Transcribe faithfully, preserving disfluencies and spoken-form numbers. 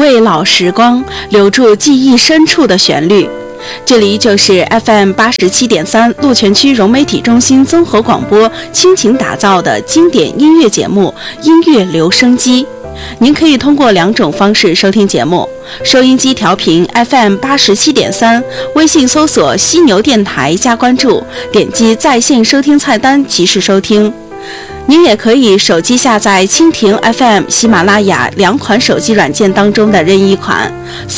味老时光，留住记忆深处的旋律。这里就是 F M 八十七点三鹿泉区融媒体中心综合广播倾情打造的经典音乐节目《音乐留声机》。您可以通过两种方式收听节目：收音机调频 F M 八十七点三，微信搜索犀牛电台加关注，点击在线收听菜单即时收听。您也可以手机下载蜻蜓 F M、喜马拉雅两款手机软件当中的任意款，